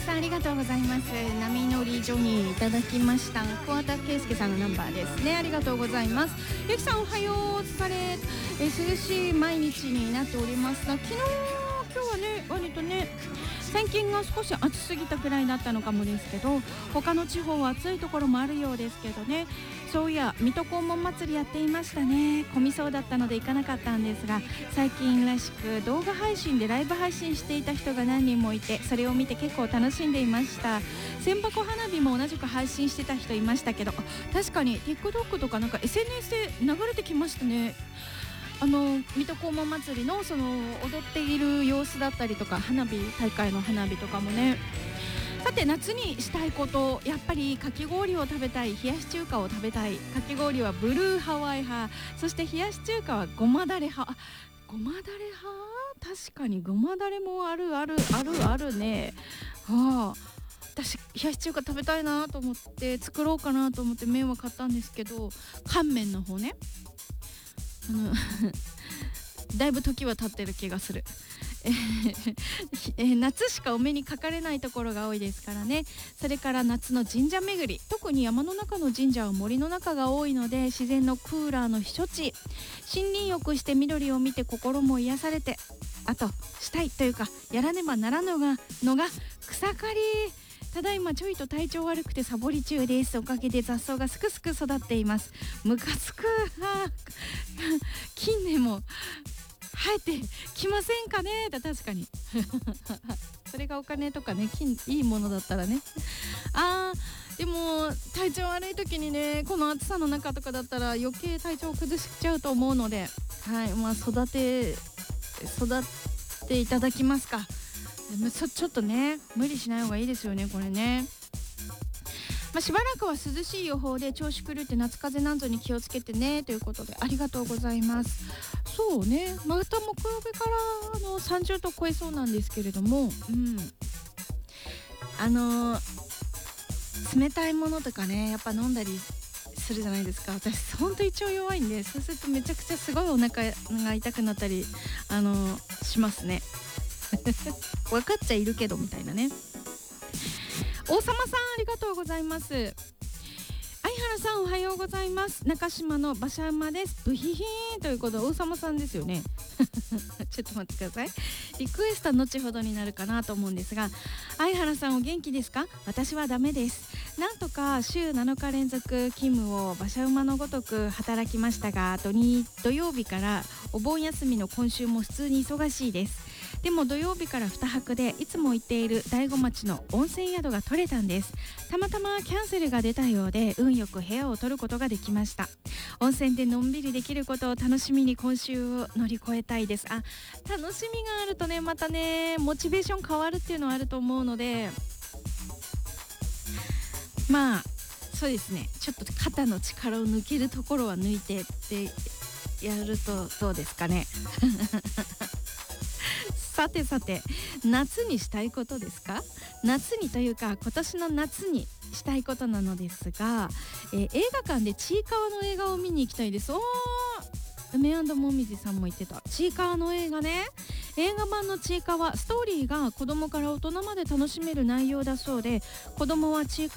さんありがとうございます。波乗りジョニーいただきました。桑田佳祐さんのナンバーですね。ありがとうございます。ゆきさんおはよう、お疲れ。涼しい毎日になっておりますが、今日はね割とね最近が少し暑すぎたくらいだったのかもですけど、他の地方は暑いところもあるようですけどね。そういや水戸黄門祭りやっていましたね。混みそうだったので行かなかったんですが、最近らしく動画配信でライブ配信していた人が何人もいて、それを見て結構楽しんでいました。千箱花火も同じく配信してた人いましたけど、確かに TikTok とかなんか SNS で流れてきましたね。水戸黄門祭りのその踊っている様子だったりとか、花火大会の花火とかもね。さて夏にしたいこと、やっぱりかき氷を食べたい、冷やし中華を食べたい。かき氷はブルーハワイ派、そして冷やし中華はごまだれ派。ごまだれ派、確かにごまだれもあるね。私冷やし中華食べたいなと思って作ろうかなと思って麺は買ったんですけど、乾麺の方ね、だいぶ時は経ってる気がする。夏しかお目にかかれないところが多いですからね。それから夏の神社巡り、特に山の中の神社は森の中が多いので、自然のクーラーの避暑地、森林浴して緑を見て心も癒されて、あとしたいというかやらねばならぬのが草刈り。ただいまちょいと体調悪くてサボり中です。おかげで雑草がすくすく育っています。ムカつく。近年も生えてきませんかね。確かにそれがお金とかね、いいものだったらね。でも体調悪い時にね、この暑さの中とかだったら余計体調を崩しちゃうと思うので、育ていただきますか。ちょっとね無理しない方がいいですよね、これね。しばらくは涼しい予報で、調子狂って夏風邪なんぞに気をつけてねということで、ありがとうございます。そうね、また木曜日から30度超えそうなんですけれども、冷たいものとかねやっぱ飲んだりするじゃないですか。私ほんと胃腸弱いんで、そうするとめちゃくちゃすごいお腹が痛くなったりしますね分かっちゃいるけどみたいなね。王様さんありがとうございます。相原さんおはようございます。中島の馬車馬です。ブヒヒーンということで、王様さんですよねちょっと待ってください。リクエストは後ほどになるかなと思うんですが、相原さんお元気ですか？私はダメです。なんとか週7日連続勤務を馬車馬のごとく働きましたが、土曜日からお盆休みの今週も普通に忙しいです。でも土曜日から2泊でいつも行っている大子町の温泉宿が取れたんです。たまたまキャンセルが出たようで、運よく部屋を取ることができました。温泉でのんびりできることを楽しみに今週を乗り越えたいです。楽しみがあるとね、またねモチベーション変わるっていうのはあると思うので、そうですね、ちょっと肩の力を抜けるところは抜いてってやるとどうですかねさて夏にしたいことですか？夏にというか今年の夏にしたいことなのですが、映画館でちいかわの映画を見に行きたいです。梅もみじさんも言ってたちいかわの映画ね。映画版のちいかわ、ストーリーが子供から大人まで楽しめる内容だそうで、子供はちい